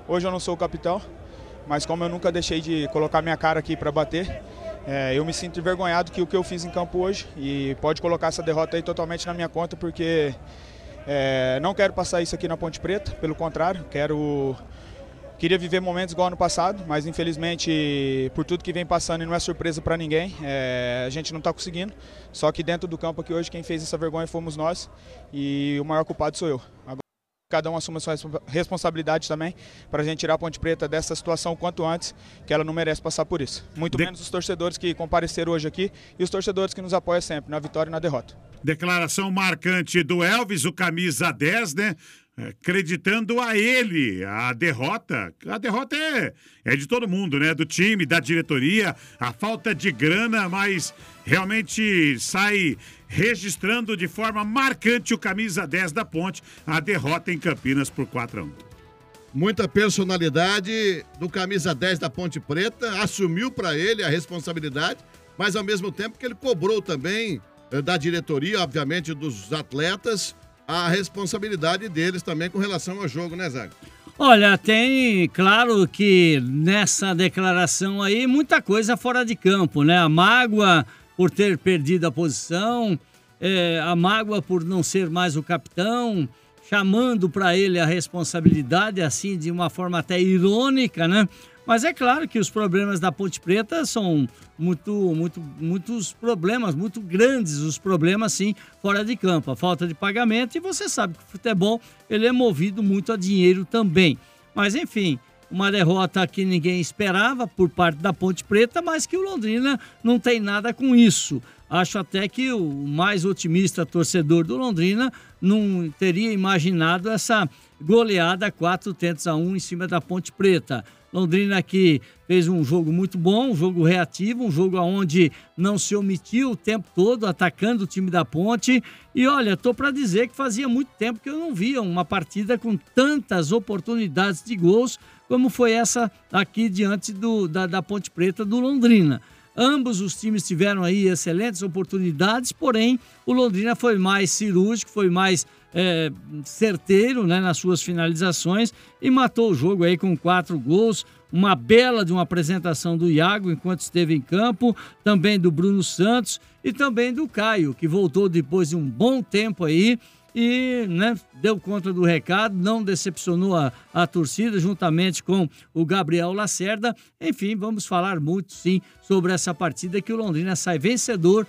Hoje eu não sou o capitão, mas como eu nunca deixei de colocar minha cara aqui para bater, eu me sinto envergonhado que o que eu fiz em campo hoje, e pode colocar essa derrota aí totalmente na minha conta, porque não quero passar isso aqui na Ponte Preta, pelo contrário, queria viver momentos igual ano passado, mas infelizmente por tudo que vem passando e não é surpresa para ninguém, a gente não está conseguindo, só que dentro do campo aqui hoje quem fez essa vergonha fomos nós e o maior culpado sou eu. Agora, cada um assume a sua responsabilidade também para a gente tirar a Ponte Preta dessa situação o quanto antes, que ela não merece passar por isso. Muito menos os torcedores que compareceram hoje aqui e os torcedores que nos apoiam sempre, na vitória e na derrota. Declaração marcante do Elvis, o camisa 10, né? Acreditando a ele, a derrota é de todo mundo, né? Do time, da diretoria, a falta de grana, mas realmente sai registrando de forma marcante o camisa 10 da Ponte, a derrota em Campinas por 4-1. Muita personalidade do camisa 10 da Ponte Preta, assumiu para ele a responsabilidade, mas ao mesmo tempo que ele cobrou também da diretoria, obviamente dos atletas, a responsabilidade deles também com relação ao jogo, né, Zago? Olha, tem, claro que nessa declaração aí, muita coisa fora de campo, né? A mágoa por ter perdido a posição, a mágoa por não ser mais o capitão, chamando para ele a responsabilidade, assim, de uma forma até irônica, né? Mas é claro que os problemas da Ponte Preta são muitos problemas, muito grandes os problemas, sim, fora de campo. A falta de pagamento, e você sabe que o futebol ele é movido muito a dinheiro também. Mas, enfim, uma derrota que ninguém esperava por parte da Ponte Preta, mas que o Londrina não tem nada com isso. Acho até que o mais otimista torcedor do Londrina não teria imaginado essa goleada 4-1 em cima da Ponte Preta. Londrina que fez um jogo muito bom, um jogo reativo, um jogo onde não se omitiu o tempo todo, atacando o time da Ponte. E olha, tô para dizer que fazia muito tempo que eu não via uma partida com tantas oportunidades de gols como foi essa aqui diante da Ponte Preta do Londrina. Ambos os times tiveram aí excelentes oportunidades, porém o Londrina foi mais cirúrgico, foi mais certeiro, né, nas suas finalizações e matou o jogo aí com 4 gols. Uma bela de uma apresentação do Iago enquanto esteve em campo, também do Bruno Santos e também do Caio, que voltou depois de um bom tempo aí e, né, deu conta do recado, não decepcionou a torcida, juntamente com o Gabriel Lacerda. Enfim, vamos falar muito, sim, sobre essa partida que o Londrina sai vencedor,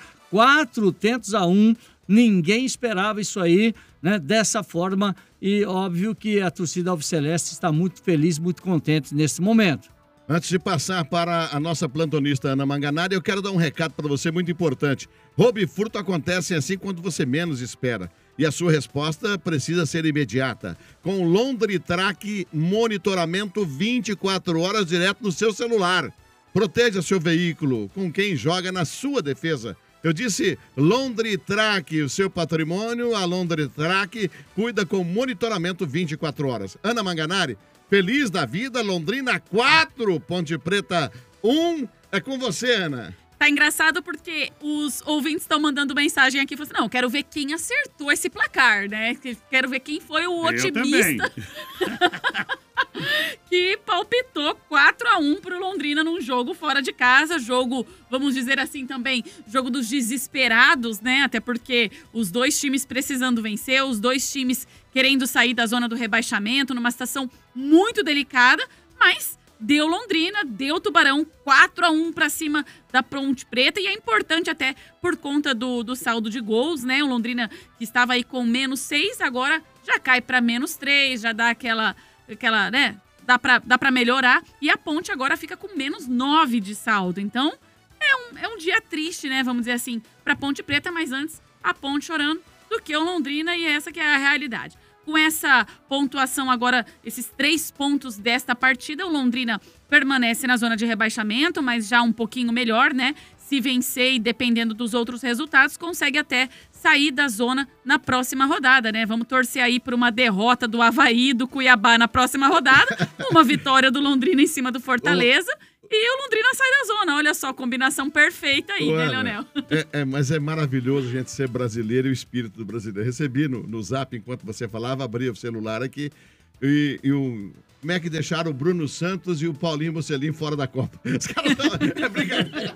4-1. Ninguém esperava isso aí, né, dessa forma, e óbvio que a torcida alviceleste está muito feliz, muito contente nesse momento. Antes de passar para a nossa plantonista Ana Manganari, eu quero dar um recado para você muito importante. Roubo e furto acontecem assim quando você menos espera. E a sua resposta precisa ser imediata. Com o Londritrack, monitoramento 24 horas direto no seu celular. Proteja seu veículo com quem joga na sua defesa. Eu disse Londritrack, o seu patrimônio, a Londritrack cuida com monitoramento 24 horas. Ana Manganari, feliz da vida, Londrina 4, Ponte Preta 1. É com você, Ana. Tá engraçado porque os ouvintes estão mandando mensagem aqui, falando assim, não, quero ver quem acertou esse placar, né? Quero ver quem foi o otimista que palpitou 4-1 pro Londrina num jogo fora de casa, jogo, vamos dizer assim também, jogo dos desesperados, né? Até porque os dois times precisando vencer, os dois times querendo sair da zona do rebaixamento, numa situação muito delicada, mas deu Londrina, deu Tubarão, 4-1 pra cima da Ponte Preta, e é importante até por conta do saldo de gols, né? O Londrina que estava aí com -6, agora já cai pra -3, já dá aquela né? Dá pra melhorar, e a Ponte agora fica com -9 de saldo. Então, é um dia triste, né? Vamos dizer assim, pra Ponte Preta, mas antes a Ponte chorando do que o Londrina, e essa que é a realidade. Com essa pontuação agora, esses 3 pontos desta partida, o Londrina permanece na zona de rebaixamento, mas já um pouquinho melhor, né? Se vencer e dependendo dos outros resultados, consegue até sair da zona na próxima rodada, né? Vamos torcer aí por uma derrota do Avaí, do Cuiabá na próxima rodada, uma vitória do Londrina em cima do Fortaleza. E o Londrina sai da zona. Olha só, combinação perfeita aí, né, Leonel? Mas é maravilhoso a gente ser brasileiro e o espírito do brasileiro. Recebi no Zap, enquanto você falava, abri o celular aqui, e como é que deixaram o Bruno Santos e o Paulinho Mocelin fora da Copa. Os caras estão... É brincadeira.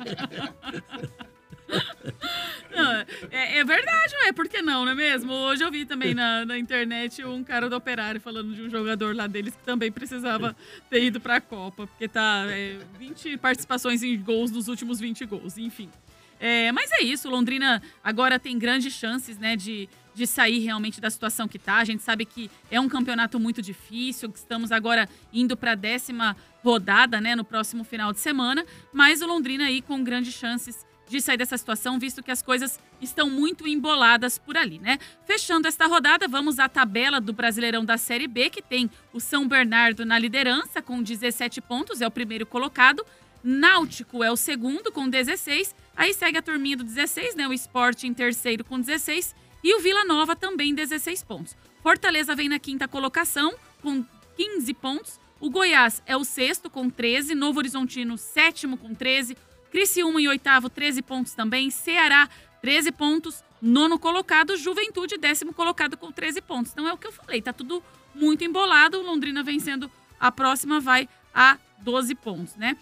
Não, é verdade, ué, por que não é mesmo? Hoje eu vi também na internet um cara do Operário falando de um jogador lá deles que também precisava ter ido pra Copa, porque tá 20 participações em gols nos últimos 20 gols, enfim. Mas é isso, Londrina agora tem grandes chances, né, de sair realmente da situação que tá. A gente sabe que é um campeonato muito difícil, que estamos agora indo para a 10ª rodada, né, no próximo final de semana, mas o Londrina aí com grandes chances de sair dessa situação, visto que as coisas estão muito emboladas por ali, né? Fechando esta rodada, vamos à tabela do Brasileirão da Série B, que tem o São Bernardo na liderança com 17 pontos, é o primeiro colocado. Náutico é o segundo com 16, aí segue a turminha do 16, né? O Sport em terceiro com 16 e o Vila Nova também 16 pontos. Fortaleza vem na 5ª colocação com 15 pontos. O Goiás é o sexto com 13, Novo Horizontino sétimo com 13, Criciúma em 8º, 13 pontos também, Ceará 13 pontos, 9º colocado, Juventude 10º colocado com 13 pontos. Então é o que eu falei, tá tudo muito embolado, Londrina vencendo a próxima vai a 12 pontos, né?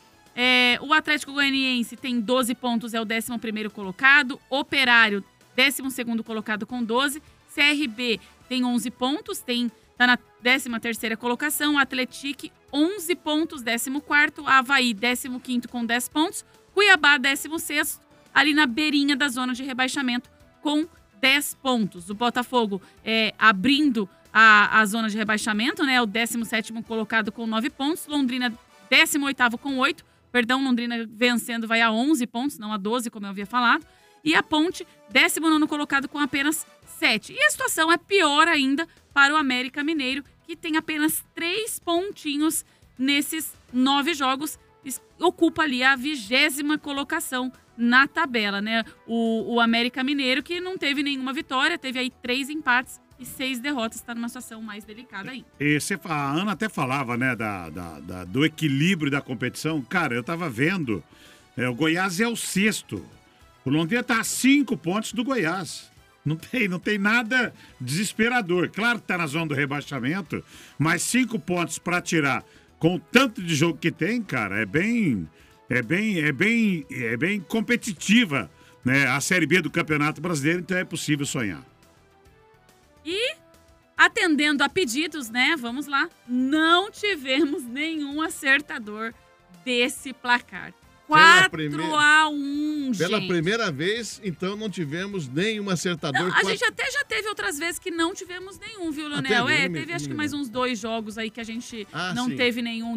O Atlético Goianiense tem 12 pontos, é o 11º colocado. Operário, 12º colocado com 12. CRB tem 11 pontos, tá na 13ª colocação. Atlético, 11 pontos, 14º. Avaí, 15º com 10 pontos. Cuiabá, 16º, ali na beirinha da zona de rebaixamento, com 10 pontos. O Botafogo abrindo a zona de rebaixamento, né? O 17º colocado com 9 pontos. Londrina, 18º com 8. Perdão, Londrina vencendo vai a 11 pontos, não a 12, como eu havia falado. E a Ponte, 19º colocado com apenas 7. E a situação é pior ainda para o América Mineiro, que tem apenas 3 pontinhos nesses 9 jogos. Ocupa ali a 20ª colocação na tabela, né? O América Mineiro, que não teve nenhuma vitória, teve aí 3 empates e 6 derrotas, está numa situação mais delicada aí. A Ana até falava, né, do equilíbrio da competição. Cara, eu tava vendo, o Goiás é o sexto. O Londrina tá a 5 pontos do Goiás. Não tem nada desesperador. Claro que tá na zona do rebaixamento, mas 5 pontos para tirar com o tanto de jogo que tem, cara, é bem competitiva, né, a Série B do Campeonato Brasileiro, então é possível sonhar. E, atendendo a pedidos, né, vamos lá, não tivemos nenhum acertador desse placar. 4-1, gente. Pela primeira vez, então, não tivemos nenhum acertador. Não, a gente até já teve outras vezes que não tivemos nenhum, viu, Leonel? Teve acho que mais uns 2 jogos aí que a gente não teve nenhum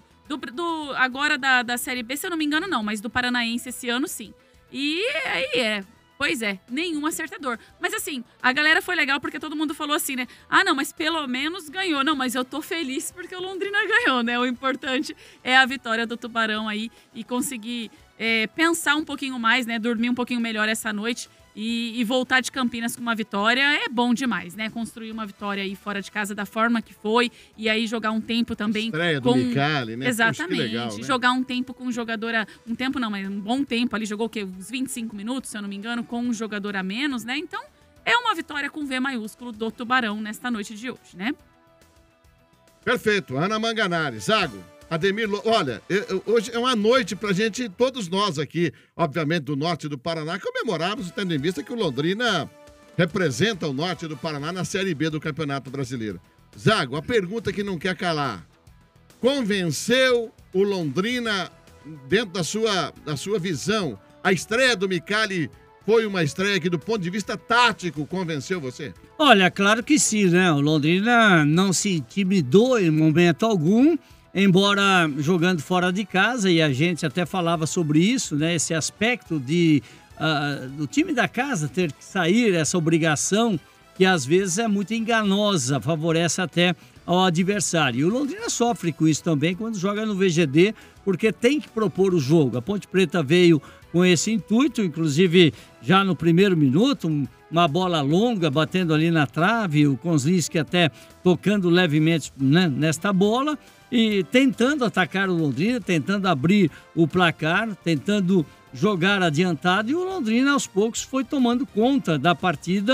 agora da Série B, se eu não me engano, não, mas do Paranaense esse ano, sim. E aí pois é, nenhum acertador. Mas assim, a galera foi legal porque todo mundo falou assim, né? Ah, não, mas pelo menos ganhou. Não, mas eu tô feliz porque o Londrina ganhou, né? O importante é a vitória do Tubarão aí e conseguir pensar um pouquinho mais, né? Dormir um pouquinho melhor essa noite e voltar de Campinas com uma vitória é bom demais, né? Construir uma vitória aí fora de casa da forma que foi e aí jogar um tempo também estreia do Micali, né? Exatamente. Poxa, que legal, né? Jogar um tempo com um jogador um tempo não, mas um bom tempo ali, jogou o quê? Uns 25 minutos, se eu não me engano, com um jogador a menos, né? Então, é uma vitória com V maiúsculo do Tubarão nesta noite de hoje, né? Perfeito. Ana Manganari, Zago, Ademir, olha, hoje é uma noite pra gente, todos nós aqui, obviamente do norte do Paraná, comemorarmos, tendo em vista que o Londrina representa o norte do Paraná na Série B do Campeonato Brasileiro. Zago, a pergunta que não quer calar. Convenceu o Londrina, dentro da sua visão, a estreia do Micali foi uma estreia que, do ponto de vista tático, convenceu você? Olha, claro que sim, né? O Londrina não se intimidou em momento algum, embora jogando fora de casa, e a gente até falava sobre isso, né? Esse aspecto do time da casa ter que sair, essa obrigação que às vezes é muito enganosa, favorece até ao adversário. E o Londrina sofre com isso também quando joga no VGD, porque tem que propor o jogo. A Ponte Preta veio com esse intuito, inclusive já no primeiro minuto, uma bola longa batendo ali na trave, o Kozlinski até tocando levemente, né, nesta bola e tentando atacar o Londrina, tentando abrir o placar, tentando jogar adiantado, e o Londrina aos poucos foi tomando conta da partida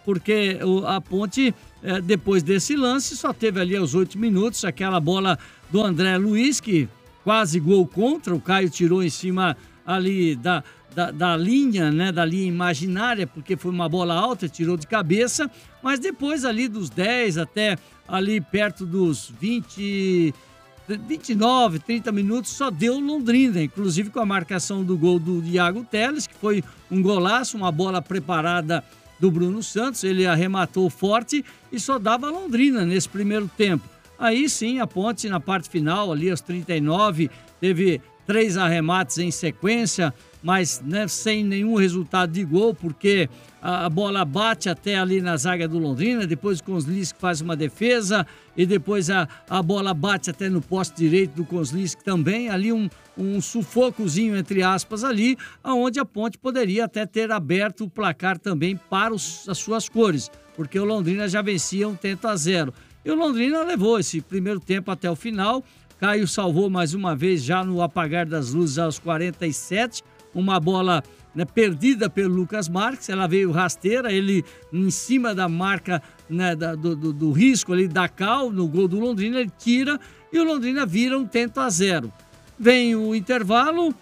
porque a Ponte, depois desse lance, só teve ali aos 8 minutos aquela bola do André Luiz, que quase gol contra, o Caio tirou em cima ali da linha, né, da linha imaginária, porque foi uma bola alta, tirou de cabeça, mas depois ali dos 10 até ali perto dos 29, 30 minutos, só deu Londrina, inclusive com a marcação do gol do Iago Teles, que foi um golaço, uma bola preparada do Bruno Santos, ele arrematou forte e só dava Londrina nesse primeiro tempo. Aí sim, a Ponte na parte final, ali aos 39, teve 3 arremates em sequência, mas né, sem nenhum resultado de gol, porque a bola bate até ali na zaga do Londrina, depois o Kozliski faz uma defesa, e depois a bola bate até no poste direito do Kozliski também, ali um sufocozinho, entre aspas, ali, onde a Ponte poderia até ter aberto o placar também para as suas cores, porque o Londrina já vencia 1-0. E o Londrina levou esse primeiro tempo até o final. Caio salvou mais uma vez já no apagar das luzes aos 47, uma bola, né, perdida pelo Lucas Marques, ela veio rasteira, ele em cima da marca, né, do risco ali da Cal, no gol do Londrina, ele tira e o Londrina vira 1-0. Vem o intervalo,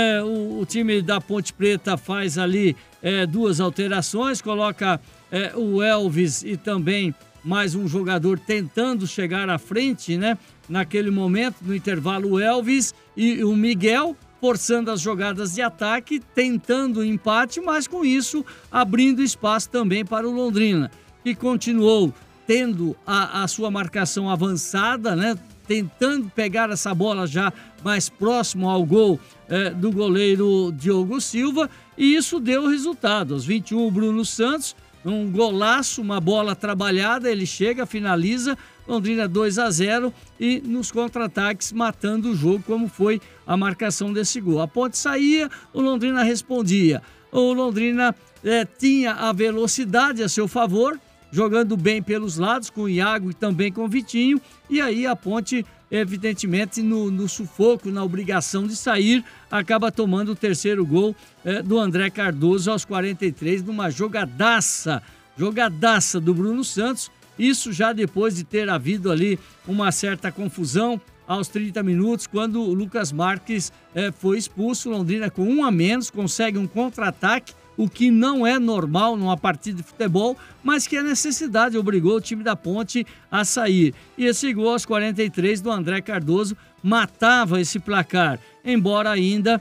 o time da Ponte Preta faz ali 2 alterações, coloca o Elvis e também mais um jogador tentando chegar à frente, né? Naquele momento, no intervalo, o Elvis e o Miguel forçando as jogadas de ataque, tentando o empate, mas com isso abrindo espaço também para o Londrina, que continuou tendo a sua marcação avançada, né? Tentando pegar essa bola já mais próximo ao gol do goleiro Diogo Silva, e isso deu resultado. Aos 21, o Bruno Santos, um golaço, uma bola trabalhada, ele chega, finaliza, Londrina 2-0 e nos contra-ataques matando o jogo, como foi a marcação desse gol. A Ponte saía, o Londrina respondia. O Londrina tinha a velocidade a seu favor, jogando bem pelos lados, com o Iago e também com o Vitinho, e aí a Ponte, evidentemente, no sufoco, na obrigação de sair, acaba tomando o terceiro gol do André Cardoso aos 43, numa jogadaça do Bruno Santos, isso já depois de ter havido ali uma certa confusão aos 30 minutos, quando o Lucas Marques foi expulso. Londrina com 1 a menos, consegue um contra-ataque, o que não é normal numa partida de futebol, mas que a necessidade obrigou o time da Ponte a sair. E esse gol aos 43 do André Cardoso matava esse placar, embora ainda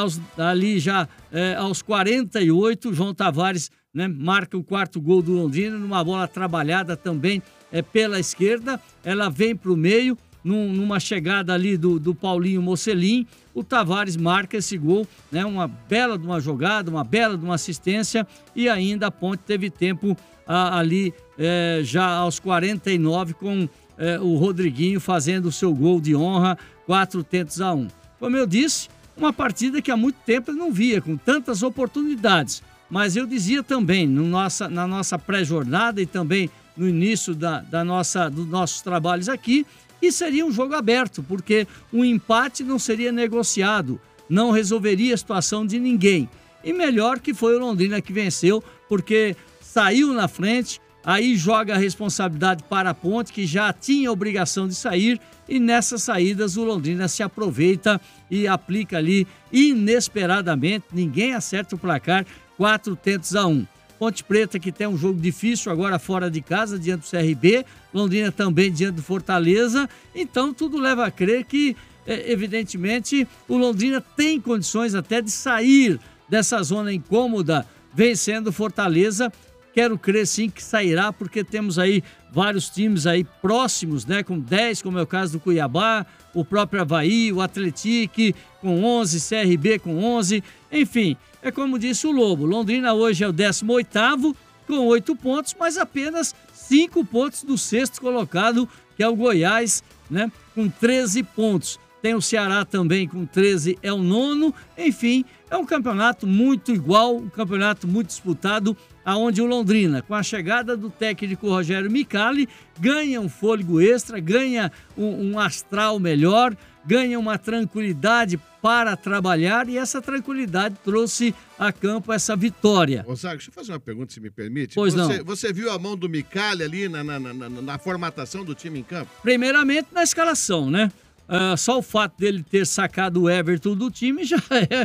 aos 48, João Tavares, né, marca o 4º gol do Londrina, numa bola trabalhada também pela esquerda, ela vem para o meio, numa chegada ali do Paulinho Mocelin, o Tavares marca esse gol, né, uma bela de uma jogada, uma bela de uma assistência, e ainda a Ponte teve tempo ali já aos 49 com o Rodriguinho fazendo o seu gol de honra, 4-1. Como eu disse, uma partida que há muito tempo eu não via, com tantas oportunidades, mas eu dizia também, na nossa pré-jornada e também no início dos nossos trabalhos aqui, que seria um jogo aberto, porque um empate não seria negociado, não resolveria a situação de ninguém. E melhor que foi o Londrina que venceu, porque saiu na frente, aí joga a responsabilidade para a Ponte, que já tinha a obrigação de sair, e nessas saídas o Londrina se aproveita e aplica ali inesperadamente, ninguém acerta o placar, 4-1. Ponte Preta, que tem um jogo difícil agora fora de casa, diante do CRB, Londrina também diante do Fortaleza, então tudo leva a crer que, evidentemente, o Londrina tem condições até de sair dessa zona incômoda, vencendo o Fortaleza. Quero crer sim que sairá, porque temos aí vários times aí próximos, né, com 10, como é o caso do Cuiabá, o próprio Avaí, o Atlético com 11, CRB com 11, enfim, é como disse o Lobo, Londrina hoje é o 18º com 8 pontos, mas apenas 5 pontos do 6º colocado, que é o Goiás, né, com 13 pontos. Tem o Ceará também com 13, é o 9º. Enfim, é um campeonato muito igual, um campeonato muito disputado, aonde o Londrina, com a chegada do técnico Rogério Micali, ganha um fôlego extra, ganha um astral melhor, ganha uma tranquilidade para trabalhar, e essa tranquilidade trouxe a campo essa vitória. Ô, Zago, deixa eu fazer uma pergunta, se me permite. Pois não. Você viu a mão do Micali ali na formatação do time em campo? Primeiramente na escalação, né? Só o fato dele ter sacado o Everton do time já é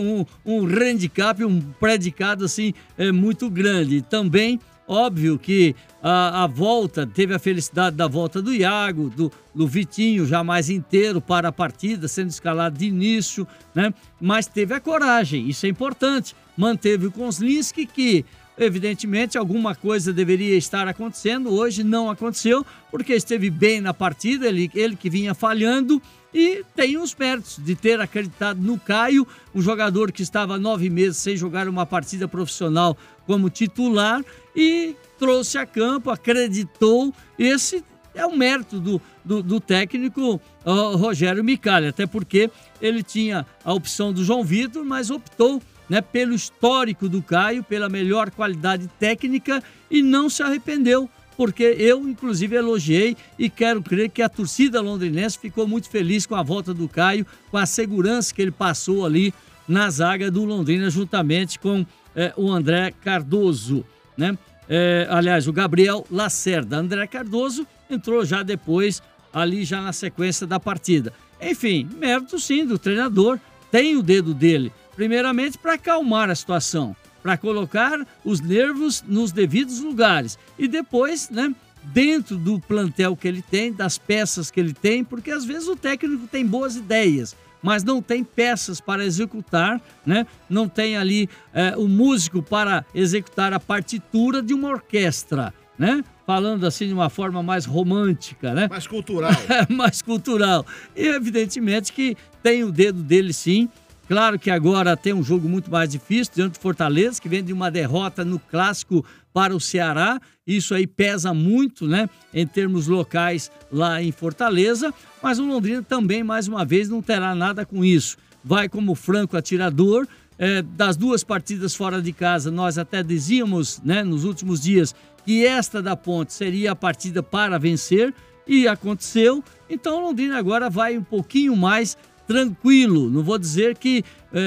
um handicap, um predicado assim, muito grande. Também, óbvio que a volta, teve a felicidade da volta do Iago, do Vitinho já mais inteiro para a partida, sendo escalado de início, né? Mas teve a coragem, isso é importante. Manteve o Kozlinski, que evidentemente alguma coisa deveria estar acontecendo, hoje não aconteceu, porque esteve bem na partida, ele que vinha falhando, e tem os méritos de ter acreditado no Caio, um jogador que estava 9 meses sem jogar uma partida profissional como titular, e trouxe a campo, acreditou. Esse é o mérito do técnico Rogério Micali, até porque ele tinha a opção do João Vitor, mas optou, né, pelo histórico do Caio, pela melhor qualidade técnica, e não se arrependeu, porque eu, inclusive, elogiei, e quero crer que a torcida londrinense ficou muito feliz com a volta do Caio, com a segurança que ele passou ali na zaga do Londrina, juntamente com o André Cardoso, né? Aliás, o Gabriel Lacerda. André Cardoso entrou já depois, ali já na sequência da partida. Enfim, mérito sim do treinador, tem o dedo dele, primeiramente para acalmar a situação, para colocar os nervos nos devidos lugares, e depois, né, dentro do plantel que ele tem, das peças que ele tem, porque às vezes o técnico tem boas ideias, mas não tem peças para executar, né? Não tem ali o músico para executar a partitura de uma orquestra, né? Falando assim de uma forma mais romântica, né? Mais cultural. Mais cultural. E evidentemente que tem o dedo dele sim. Claro que agora tem um jogo muito mais difícil diante do Fortaleza, que vem de uma derrota no Clássico para o Ceará. Isso aí pesa muito, né, em termos locais lá em Fortaleza. Mas o Londrina também, mais uma vez, não terá nada com isso. Vai como franco atirador. Das 2 partidas fora de casa, nós até dizíamos, né, nos últimos dias, que esta da Ponte seria a partida para vencer, e aconteceu. Então o Londrina agora vai um pouquinho mais tranquilo, não vou dizer que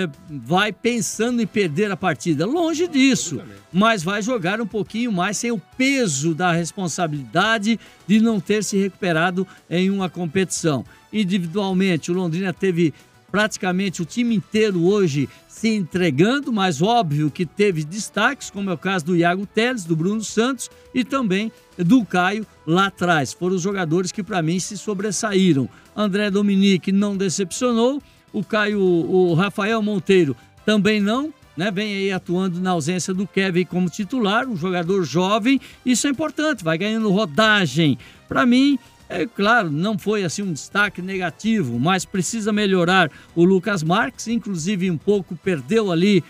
vai pensando em perder a partida, longe disso, mas vai jogar um pouquinho mais sem o peso da responsabilidade de não ter se recuperado em uma competição. Individualmente, o Londrina teve praticamente o time inteiro hoje se entregando, mas óbvio que teve destaques, como é o caso do Iago Teles, do Bruno Santos e também do Caio lá atrás. Foram os jogadores que para mim se sobressaíram. André Dominique não decepcionou, o Rafael Monteiro também não, né? Vem aí atuando na ausência do Kevin como titular, um jogador jovem, isso é importante, vai ganhando rodagem. Para mim, claro, não foi assim um destaque negativo, mas precisa melhorar o Lucas Marques, inclusive um pouco perdeu ali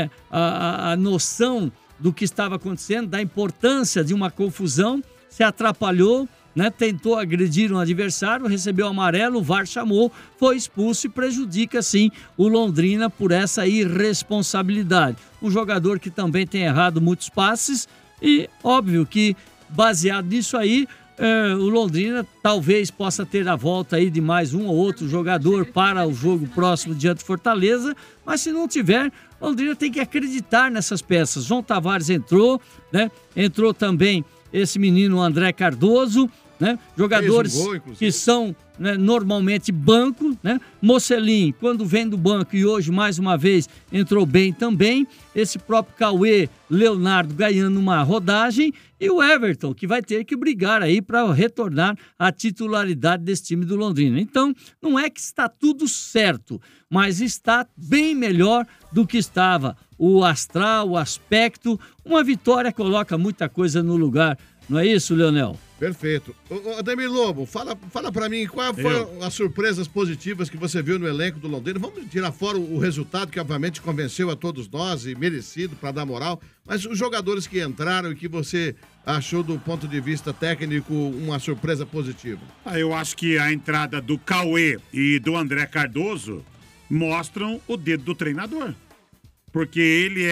a noção do que estava acontecendo, da importância de uma confusão, se atrapalhou, né? Tentou agredir um adversário, recebeu amarelo, o VAR chamou, foi expulso e prejudica sim o Londrina por essa irresponsabilidade. Um jogador que também tem errado muitos passes, e óbvio que baseado nisso aí, o Londrina talvez possa ter a volta aí de mais um ou outro jogador para o jogo próximo diante do Fortaleza, mas se não tiver, o Londrina tem que acreditar nessas peças. João Tavares entrou, né? Entrou também esse menino André Cardoso, né? Jogadores que são, né, normalmente banco, né? Mocelin, quando vem do banco, e hoje mais uma vez entrou bem também. Esse próprio Cauê Leonardo ganhando uma rodagem, e o Everton, que vai ter que brigar aí para retornar à titularidade desse time do Londrina. Então, não é que está tudo certo, mas está bem melhor do que estava. O astral, o aspecto, uma vitória coloca muita coisa no lugar. Não é isso, Leonel? Perfeito. Ô, Ademir Lobo, fala pra mim, quais foram as surpresas positivas que você viu no elenco do Londrina? Vamos tirar fora o resultado, que obviamente convenceu a todos nós e merecido para dar moral, mas os jogadores que entraram e que você achou do ponto de vista técnico uma surpresa positiva? Eu acho que a entrada do Cauê e do André Cardoso mostram o dedo do treinador. Porque ele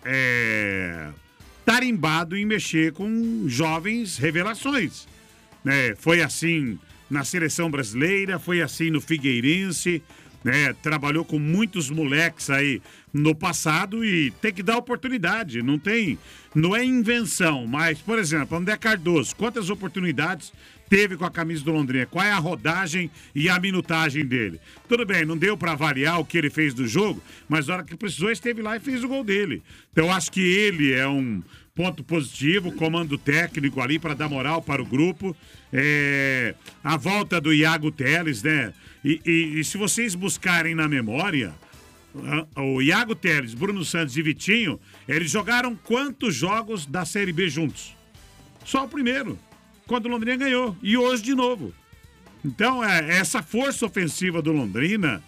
é tarimbado em mexer com jovens revelações. Né? Foi assim na Seleção Brasileira, foi assim no Figueirense, né? Trabalhou com muitos moleques aí no passado e tem que dar oportunidade. Não é invenção, mas, por exemplo, André Cardoso, quantas oportunidades teve com a camisa do Londrina? Qual é a rodagem e a minutagem dele? Tudo bem, não deu para avaliar o que ele fez do jogo, mas na hora que precisou, esteve lá e fez o gol dele. Então, eu acho que ele é um ponto positivo, comando técnico ali para dar moral para o grupo. A volta do Iago Teles, né? E se vocês buscarem na memória, o Iago Teles, Bruno Santos e Vitinho, eles jogaram quantos jogos da Série B juntos? Só o primeiro, quando o Londrina ganhou. E hoje de novo. Então, essa força ofensiva do Londrina,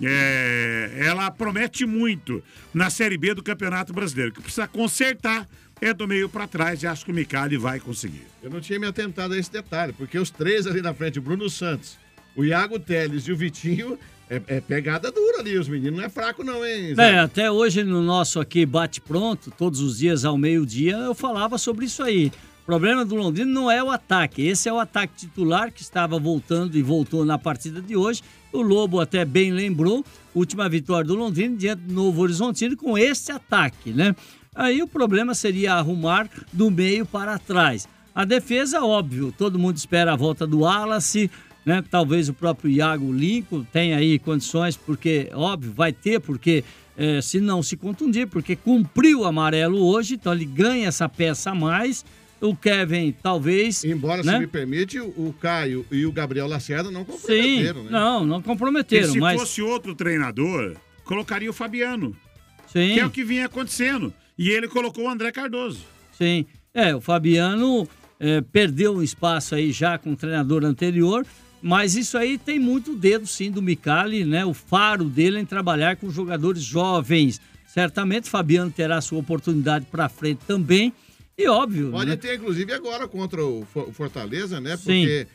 ela promete muito na Série B do Campeonato Brasileiro. Que precisa consertar do meio para trás e acho que o Micali vai conseguir. Eu não tinha me atentado a esse detalhe, porque os três ali na frente, o Bruno Santos, o Iago Teles e o Vitinho, é pegada dura ali. Os meninos não é fraco não, hein? Até hoje no nosso aqui bate-pronto, todos os dias ao meio-dia, eu falava sobre isso aí. O problema do Londrina não é o ataque. Esse é o ataque titular que estava voltando e voltou na partida de hoje. O Lobo até bem lembrou, última vitória do Londrina diante do Novo Horizontino com esse ataque, né? Aí o problema seria arrumar do meio para trás. A defesa, óbvio, todo mundo espera a volta do Wallace, né? Talvez o próprio Iago Lincoln tenha aí condições, porque, óbvio, vai ter, porque se não se contundir, porque cumpriu o amarelo hoje, então ele ganha essa peça a mais. O Kevin, talvez... Embora, né? se me permite, o Caio e o Gabriel Lacerda não comprometeram, Sim, né? não comprometeram. E se mas... fosse outro treinador, colocaria o Fabiano. Sim. Que é o que vinha acontecendo. E ele colocou o André Cardoso. Sim. O Fabiano perdeu um espaço aí já com o treinador anterior, mas isso aí tem muito dedo, sim, do Micali, né? O faro dele em trabalhar com jogadores jovens. Certamente o Fabiano terá sua oportunidade para frente também. E óbvio... Pode ter, inclusive, agora contra o Fortaleza, né? Porque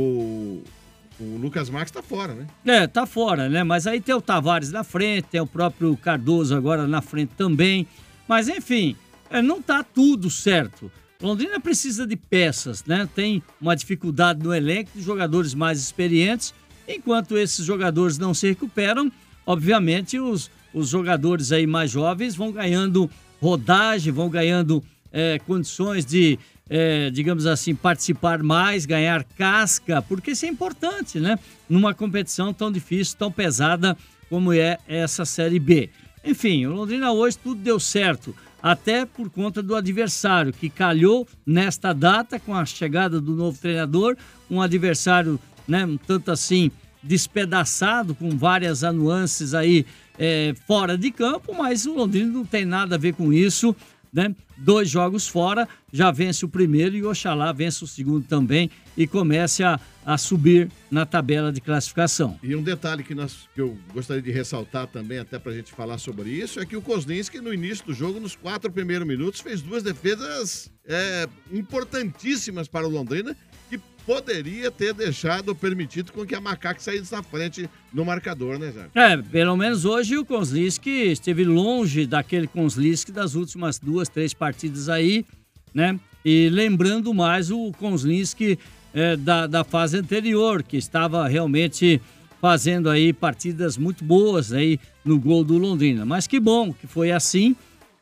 o Lucas Marques tá fora, né? Tá fora, né? Mas aí tem o Tavares na frente, tem o próprio Cardoso agora na frente também. Mas, enfim, não tá tudo certo. Londrina precisa de peças, né? Tem uma dificuldade no elenco de jogadores mais experientes. Enquanto esses jogadores não se recuperam, obviamente os jogadores aí mais jovens vão ganhando rodagem, vão ganhando condições de, digamos assim, participar mais, ganhar casca, porque isso é importante, né? Numa competição tão difícil, tão pesada como é essa Série B. Enfim, o Londrina hoje tudo deu certo, até por conta do adversário, que calhou nesta data com a chegada do novo treinador, um adversário, né, um tanto assim despedaçado, com várias nuances aí fora de campo, mas o Londrina não tem nada a ver com isso, né? 2 jogos fora, já vence o primeiro e oxalá vence o segundo também e comece a subir na tabela de classificação. E um detalhe que eu gostaria de ressaltar também, até pra gente falar sobre isso, é que o Kozlinski, no início do jogo, nos 4 primeiros minutos, fez 2 defesas importantíssimas para o Londrina, que poderia ter permitido com que a Macaca saísse na frente no marcador, né, Zé? Pelo menos hoje o Kozlinski esteve longe daquele Kozlinski das últimas 2, 3 partidas aí, né? E lembrando mais o Kozlinski da fase anterior, que estava realmente fazendo aí partidas muito boas aí no gol do Londrina. Mas que bom que foi assim.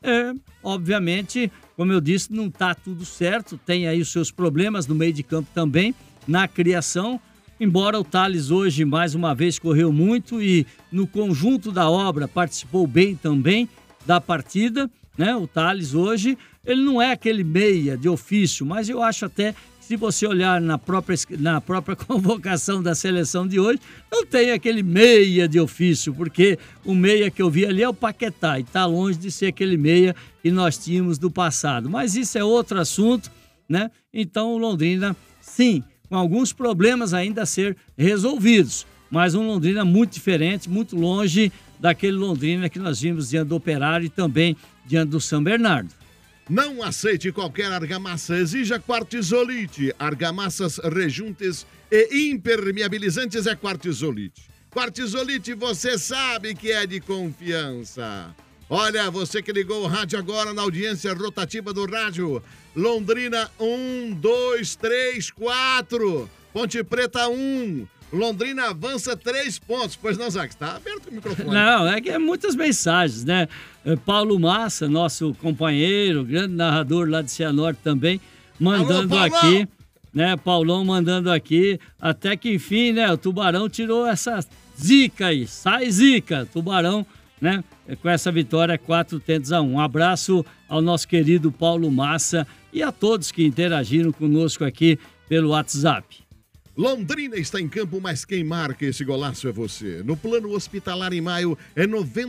Obviamente, como eu disse, não está tudo certo, tem aí os seus problemas no meio de campo também, na criação, embora o Thales hoje, mais uma vez, correu muito e no conjunto da obra participou bem também da partida, né? O Thales hoje, ele não é aquele meia de ofício, mas eu acho até que se você olhar na própria convocação da seleção de hoje, não tem aquele meia de ofício, porque o meia que eu vi ali é o Paquetá, e está longe de ser aquele meia que nós tínhamos do passado. Mas isso é outro assunto, né? Então o Londrina sim, com alguns problemas ainda a ser resolvidos. Mas um Londrina muito diferente, muito longe daquele Londrina que nós vimos diante do Operário e também diante do São Bernardo. Não aceite qualquer argamassa, exija Quartzolite. Argamassas rejuntes e impermeabilizantes é Quartzolite. Quartzolite, você sabe que é de confiança. Olha, você que ligou o rádio agora na audiência rotativa do rádio. Londrina 1, 2, 3, 4. Ponte Preta 1. Londrina avança 3 pontos. Pois não, Zac? Está aberto o microfone. Não, é que é muitas mensagens, né? Paulo Massa, nosso companheiro, grande narrador lá de Cianorte também, mandando aqui, né? Paulão mandando aqui, até que enfim, né? O Tubarão tirou essa zica aí. Sai zica, Tubarão, né? Com essa vitória 4-1. Um abraço ao nosso querido Paulo Massa e a todos que interagiram conosco aqui pelo WhatsApp. Londrina está em campo, mas quem marca esse golaço é você. No plano hospitalar em maio é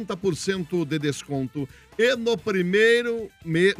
90% de desconto. E no primeiro mês,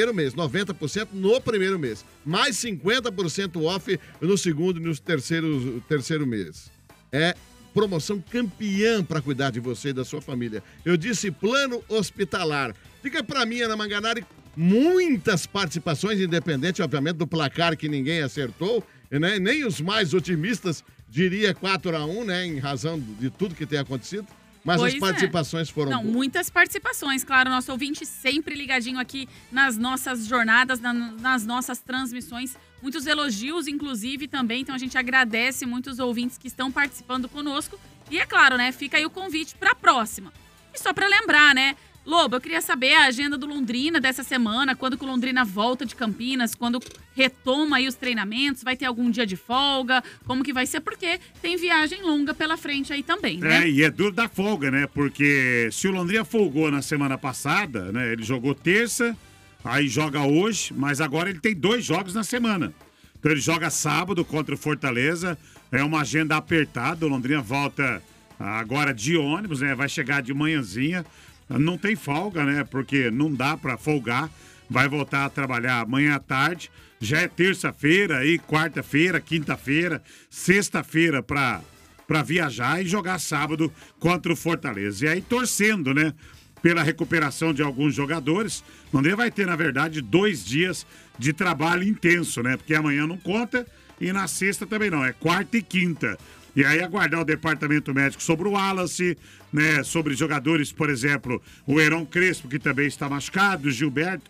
90% no primeiro mês. Mais 50% off no segundo e no terceiro mês. É promoção campeã para cuidar de você e da sua família. Eu disse plano hospitalar. Fica para mim, Ana Manganari, muitas participações, independente, obviamente, do placar que ninguém acertou. Né? Nem os mais otimistas diria 4-1, né? Em razão de tudo que tem acontecido. Mas as participações foram boas. Muitas participações. Claro, nosso ouvinte sempre ligadinho aqui nas nossas jornadas, nas nossas transmissões. Muitos elogios, inclusive, também. Então, a gente agradece muitos ouvintes que estão participando conosco. E, é claro, né? Fica aí o convite para a próxima. E só para lembrar, né? Lobo, eu queria saber a agenda do Londrina dessa semana, quando que o Londrina volta de Campinas, quando retoma aí os treinamentos, vai ter algum dia de folga, como que vai ser, porque tem viagem longa pela frente aí também, né? E é duro da folga, né? Porque se o Londrina folgou na semana passada, né? Ele jogou terça, aí joga hoje, mas agora ele tem 2 jogos na semana. Então ele joga sábado contra o Fortaleza, é uma agenda apertada, o Londrina volta agora de ônibus, né? Vai chegar de manhãzinha. Não tem folga, né? Porque não dá pra folgar. Vai voltar a trabalhar amanhã à tarde. Já é terça-feira, aí quarta-feira, quinta-feira, sexta-feira pra viajar e jogar sábado contra o Fortaleza. E aí torcendo, né? Pela recuperação de alguns jogadores. O Londrina vai ter, na verdade, 2 dias de trabalho intenso, né? Porque amanhã não conta e na sexta também não. É quarta e quinta. E aí aguardar o departamento médico sobre o Wallace, né, sobre jogadores, por exemplo, o Heron Crespo, que também está machucado, o Gilberto,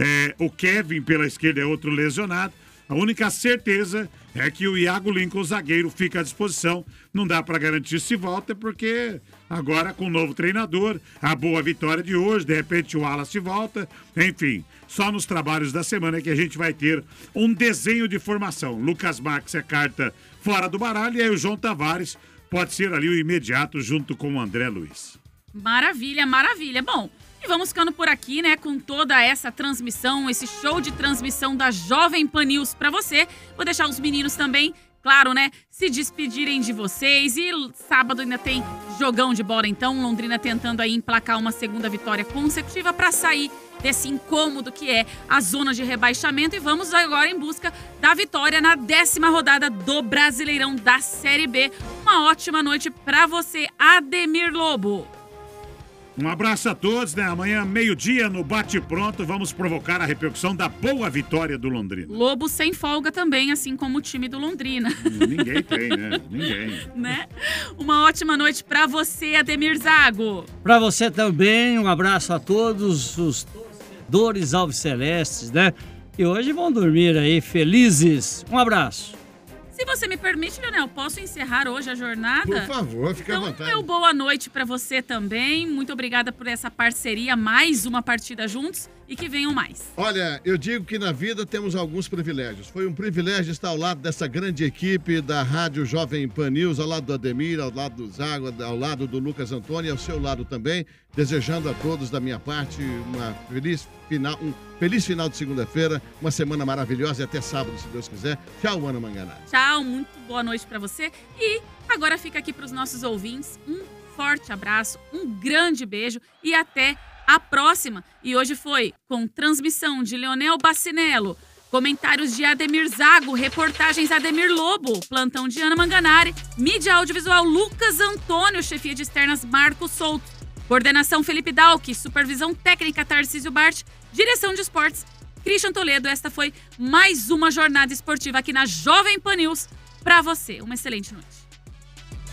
o Kevin pela esquerda é outro lesionado. A única certeza é que o Iago Lincoln, o zagueiro, fica à disposição. Não dá para garantir se volta, porque agora com o novo treinador, a boa vitória de hoje, de repente o Wallace volta. Enfim, só nos trabalhos da semana é que a gente vai ter um desenho de formação. Lucas Marques é carta fora do baralho e aí o João Tavares pode ser ali o imediato junto com o André Luiz. Maravilha, maravilha. Bom, e vamos ficando por aqui, né, com toda essa transmissão, esse show de transmissão da Jovem Pan News pra você. Vou deixar os meninos também, claro, né, se despedirem de vocês. E sábado ainda tem jogão de bola, então, Londrina tentando aí emplacar uma segunda vitória consecutiva pra sair desse incômodo que é a zona de rebaixamento. E vamos agora em busca da vitória na 10ª rodada do Brasileirão da Série B. Uma ótima noite pra você, Ademir Lobo. Um abraço a todos, né? Amanhã, meio-dia, no Bate Pronto, vamos provocar a repercussão da boa vitória do Londrina. Lobo sem folga também, assim como o time do Londrina. Ninguém tem, né? Ninguém. Né? Uma ótima noite pra você, Ademir Zago. Pra você também, um abraço a todos os torcedores alvicelestes, né? Que hoje vão dormir aí felizes. Um abraço. Se você me permite, Leonel, posso encerrar hoje a jornada? Por favor, fique à vontade. Meu boa noite pra você também. Muito obrigada por essa parceria, mais uma partida juntos e que venham mais. Olha, eu digo que na vida temos alguns privilégios. Foi um privilégio estar ao lado dessa grande equipe da Rádio Jovem Pan News, ao lado do Ademir, ao lado do Zago, ao lado do Lucas Antônio e ao seu lado também. Desejando a todos da minha parte um feliz final de segunda-feira, uma semana maravilhosa e até sábado, se Deus quiser. Tchau, Ana Manganari. Tchau, muito boa noite pra você. E agora fica aqui pros nossos ouvintes um forte abraço, um grande beijo e até a próxima. E hoje foi com transmissão de Leonel Bacinello, Comentários de Ademir Zago, reportagens Ademir Lobo, plantão de Ana Manganari, mídia audiovisual Lucas Antônio, chefia de externas Marcos Souto, coordenação Felipe Dalck, supervisão técnica Tarcísio Bart, direção de esportes Christian Toledo. Esta foi mais uma jornada esportiva aqui na Jovem Pan News para você. Uma excelente noite.